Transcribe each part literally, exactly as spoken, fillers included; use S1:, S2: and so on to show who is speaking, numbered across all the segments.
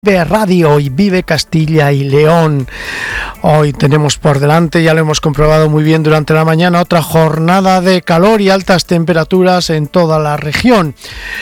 S1: Vive Radio y Vive Castilla y León. Hoy tenemos por delante, ya lo hemos comprobado muy bien durante la mañana, otra jornada de calor y altas temperaturas en toda la región.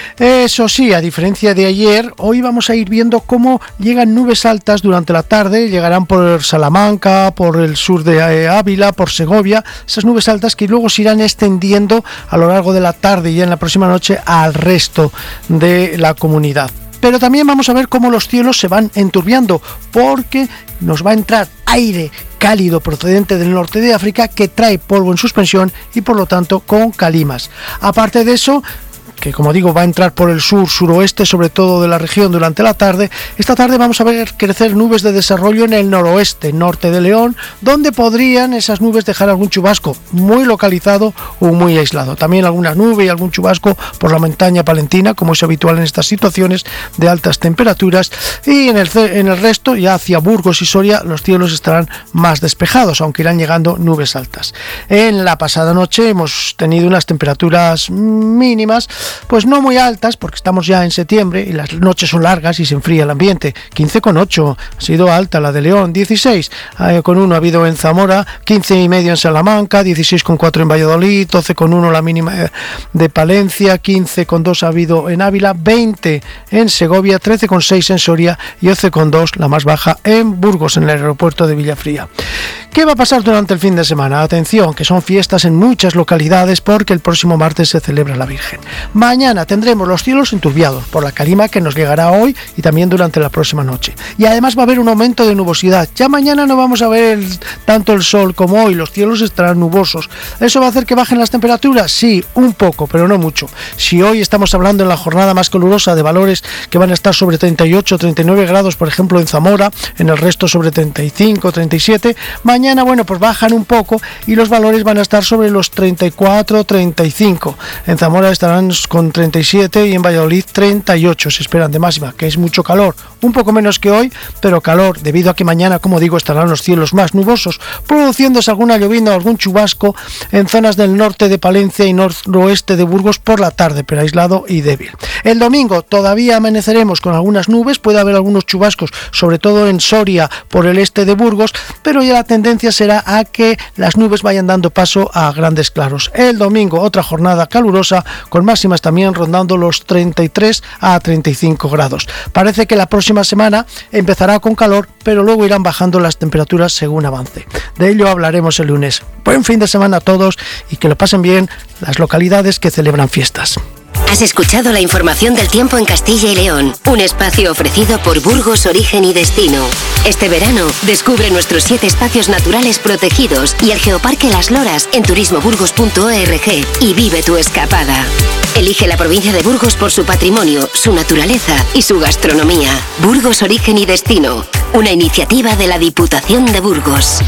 S1: Eso sí, a diferencia de ayer, hoy vamos a ir viendo cómo llegan nubes altas durante la tarde, llegarán por Salamanca, por el sur de Ávila, por Segovia, esas nubes altas que luego se irán extendiendo a lo largo de la tarde y ya en la próxima noche al resto de la comunidad. Pero también vamos a ver cómo los cielos se van enturbiando, porque nos va a entrar aire cálido procedente del norte de África que trae polvo en suspensión y por lo tanto con calimas. Aparte de eso, que como digo va a entrar por el sur, suroeste, sobre todo de la región durante la tarde, esta tarde vamos a ver crecer nubes de desarrollo en el noroeste, norte de León, donde podrían esas nubes dejar algún chubasco muy localizado o muy aislado. También alguna nube y algún chubasco por la montaña palentina, como es habitual en estas situaciones de altas temperaturas, y en el, en el resto, ya hacia Burgos y Soria, los cielos estarán más despejados, aunque irán llegando nubes altas. En la pasada noche hemos tenido unas temperaturas mínimas, pues no muy altas, porque estamos ya en septiembre y las noches son largas y se enfría el ambiente. quince coma ocho ha sido alta la de León, dieciséis coma uno ha habido en Zamora, quince coma cinco en Salamanca, dieciséis coma cuatro en Valladolid, doce coma uno la mínima de Palencia, quince coma dos ha habido en Ávila, veinte en Segovia, trece coma seis en Soria y once coma dos la más baja en Burgos, en el aeropuerto de Villafría. ¿Qué va a pasar durante el fin de semana? Atención, que son fiestas en muchas localidades porque el próximo martes se celebra la Virgen. Mañana tendremos los cielos enturbiados por la calima que nos llegará hoy y también durante la próxima noche. Y además va a haber un aumento de nubosidad. Ya mañana no vamos a ver el, tanto el sol como hoy, los cielos estarán nubosos. ¿Eso va a hacer que bajen las temperaturas? Sí, un poco, pero no mucho. Si hoy estamos hablando en la jornada más calurosa de valores que van a estar sobre treinta y ocho, treinta y nueve grados, por ejemplo en Zamora, en el resto sobre treinta y cinco, treinta y siete, mañana, bueno, pues bajan un poco y los valores van a estar sobre los treinta y cuatro, treinta y cinco. En Zamora estarán con treinta y siete y en Valladolid treinta y ocho se esperan de máxima, que es mucho calor, un poco menos que hoy, pero calor debido a que mañana, como digo, estarán los cielos más nubosos, produciéndose alguna llovizna o algún chubasco en zonas del norte de Palencia y noroeste de Burgos por la tarde, pero aislado y débil. El domingo todavía amaneceremos con algunas nubes, puede haber algunos chubascos, sobre todo en Soria por el este de Burgos, pero ya la tendencia será a que las nubes vayan dando paso a grandes claros. El domingo otra jornada calurosa con máximas también rondando los treinta y tres a treinta y cinco grados. Parece que la próxima semana empezará con calor, pero luego irán bajando las temperaturas según avance. De ello hablaremos el lunes. Buen fin de semana a todos y que lo pasen bien las localidades que celebran fiestas.
S2: Has escuchado la información del tiempo en Castilla y León, un espacio ofrecido por Burgos Origen y Destino. Este verano, descubre nuestros siete espacios naturales protegidos y el Geoparque Las Loras en turismo burgos punto org y vive tu escapada. Elige la provincia de Burgos por su patrimonio, su naturaleza y su gastronomía. Burgos Origen y Destino, una iniciativa de la Diputación de Burgos.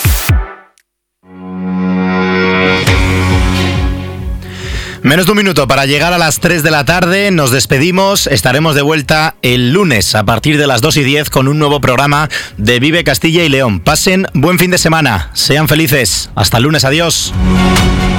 S3: Menos de un minuto para llegar a las tres de la tarde. Nos despedimos. Estaremos de vuelta el lunes a partir de las dos y diez con un nuevo programa de Vive Castilla y León. Pasen buen fin de semana. Sean felices. Hasta el lunes. Adiós.